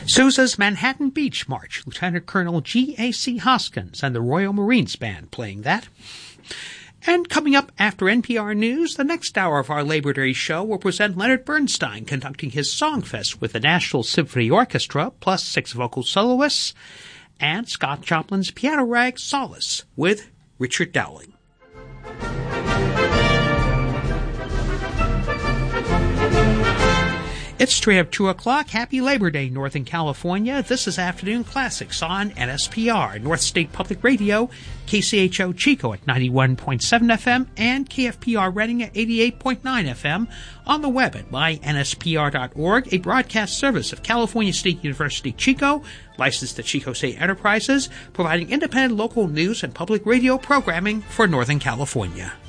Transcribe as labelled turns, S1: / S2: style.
S1: Sousa's Manhattan Beach March, Lieutenant Colonel G.A.C. Hoskins and the Royal Marines Band playing that. And coming up after NPR News, the next hour of our Labor Day show will present Leonard Bernstein conducting his Songfest with the National Symphony Orchestra, plus 6 vocal soloists, and Scott Joplin's piano rag Solace with Richard Dowling. It's straight up 2 o'clock. Happy Labor Day, Northern California. This is Afternoon Classics on NSPR, North State Public Radio, KCHO Chico at 91.7 FM, and KFPR Reading at 88.9 FM, on the web at mynspr.org, a broadcast service of California State University Chico, licensed to Chico State Enterprises, providing independent local news and public radio programming for Northern California.